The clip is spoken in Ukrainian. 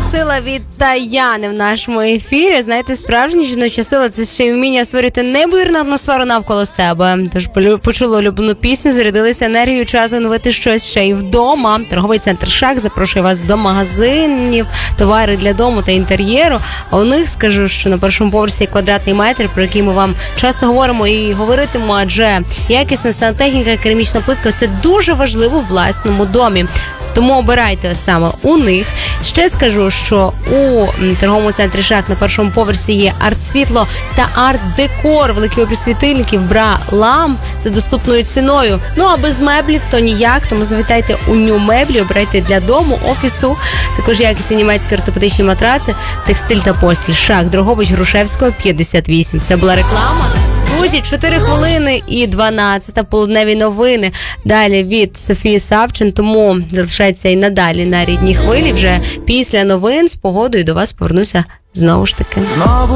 сила від Таяни в нашому ефірі. Знаєте, справжня жіноча сила – це ще й вміння створити неймовірну атмосферу навколо себе. Тож почули улюблену пісню, зарядилися енергією, час оновити щось ще й вдома. Торговий центр «Шах» запрошує вас до магазинів, товари для дому та інтер'єру. А у них, скажу, що на першому поверсі квадратний метр, про який ми вам часто говоримо і говоритимо, адже якісна сантехніка, керамічна плитка – це дуже важливо в власному домі. Тому обирайте саме у них. Ще скажу, що у торговому центрі «Шах» на першому поверсі є арт-світло та арт-декор, великий обріз світильників, бра, ламп за доступною ціною. Ну а без меблів то ніяк, тому завітайте у Нью Меблі, обирайте для дому, офісу, також якісні німецькі ортопедичні матраци, текстиль та постіль. «Шах», Дрогобич, Грушевського, 58. Це була реклама. Друзі, 4 хвилини і 12 полудневі новини. Далі від Софії Савчин, тому залишається і надалі на рідній хвилі. Вже після новин з погодою до вас повернуся знову ж таки.